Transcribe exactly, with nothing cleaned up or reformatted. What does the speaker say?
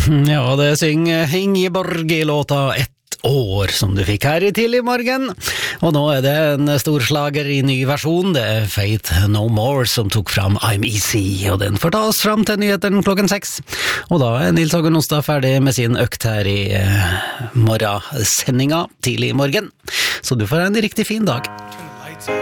Ja, det synger Ingeborg I låta ett år som du fikk her I tidlig morgen. Og nå er det en storslager I ny versjon. Det er Faith No More som tok fram I'm Easy, og den får ta oss fram til nyheten klokken seks. Og da er Nils Hågen Ostad ferdig med sin økt her I eh, morgensendinga tidlig morgen. Så du får ha en riktig fin dag.